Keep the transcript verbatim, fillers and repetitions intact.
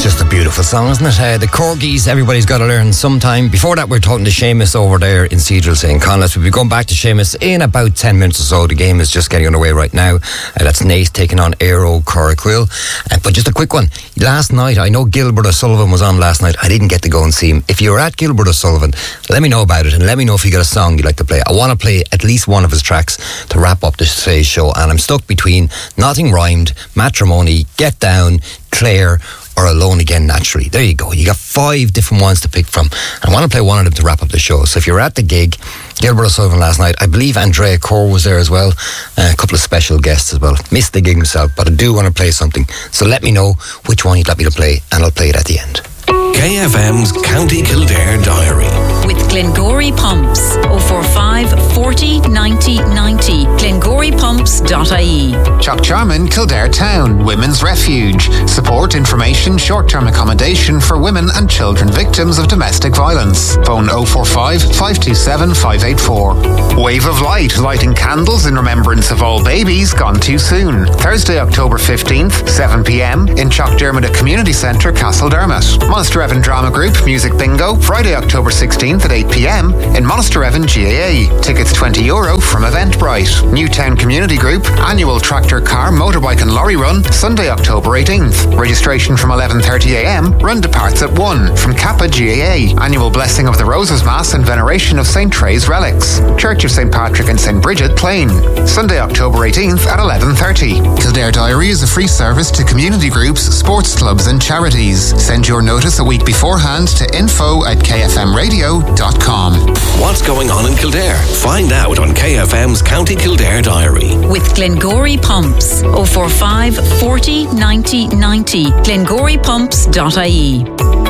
Just a beautiful song, isn't it? Uh, the Corgis, everybody's got to learn sometime. Before that, we're talking to Seamus over there in Cedral Saint Conleth. We'll be going back to Seamus in about ten minutes or so. The game is just getting underway right now. Uh, that's Naas taking on Aero Corriquil. Uh, but just a quick one. Last night, I know Gilbert O'Sullivan was on last night. I didn't get to go and see him. If you were at Gilbert O'Sullivan, let me know about it and let me know if you got a song you'd like to play. I want to play at least one of his tracks to wrap up this today's show. And I'm stuck between Nothing Rhymed, Matrimony, Get Down, Claire, or Alone Again Naturally. There you go. You got five different ones to pick from. And I want to play one of them to wrap up the show. So if you're at the gig, Gilbert O'Sullivan last night, I believe Andrea Corr was there as well. Uh, a couple of special guests as well. Missed the gig himself, but I do want to play something. So let me know which one you'd like me to play, and I'll play it at the end. K F M's County Kildare Diary. With Glengory Pumps. oh four five, forty, ninety, ninety. glengory pumps dot I E. Chuckcharman, Kildare Town, Women's Refuge. Support, information, short-term accommodation for women and children victims of domestic violence. Phone oh four five, five two seven, five eight four. Wave of Light, lighting candles in remembrance of all babies gone too soon. Thursday, October fifteenth, seven p.m. in Chuckdermott Community Centre, Castledermot. Monaster Evan Drama Group, Music Bingo, Friday, October sixteenth at eight p.m. in Monaster Evan G A A. Tickets twenty euro from Eventbrite. Newtown Community Group, annual tractor, car, motorbike and lorry run, Sunday, October eighteenth. Registration from eleven thirty a.m. Run departs at one from Kappa G A A. Annual Blessing of the Roses Mass and Veneration of Saint Trey's Relics. Church of Saint Patrick and Saint Bridget, Plain. Sunday, October eighteenth at eleven thirty. Kildare Diary is a free service to community groups, sports clubs and charities. Send your notice a week beforehand to info at k f m radio dot com. What's going on in Kildare? Find out on K F M's County Kildare Diary. With Glengory Pumps. oh four five, forty, ninety, ninety. glengory pumps dot I E.